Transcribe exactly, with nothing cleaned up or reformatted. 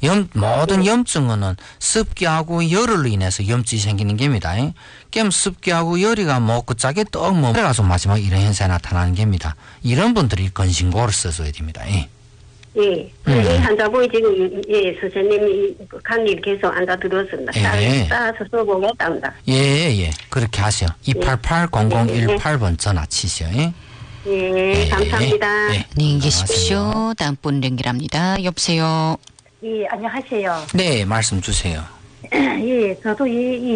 염, 모든 염증은 습기하고 열을 인해서 염증이 생기는 겁니다. 그럼 습기하고 열이가 뭐 끝짝에 떡 뭐, 그래가지고 마지막 이런 현상이 나타나는 겁니다. 이런 분들이 건신고를 써줘야 됩니다. 예. 예. 음. 이 환자분이 지금, 예, 선생님이 강의를 계속 앉아 들었습니다. 예. 따라서 써보겠답니다. 예, 예. 그렇게 하세요. 이팔팔 공공일팔 번 전화 치시오. 예. 예, 예. 감사합니다. 예. 안녕히 계십시오. 다음 분 연결합니다. 여보세요. 예, 안녕하세요. 네, 말씀 주세요. 예, 저도 이, 이